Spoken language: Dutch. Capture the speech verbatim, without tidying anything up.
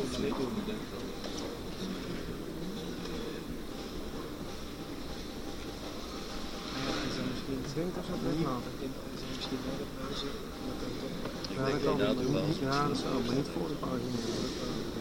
Ik denk dat ze het weglaten. Misschien wel dat pauze. Ja, dat kan. Ja, dat zou maar niet voor de pauze.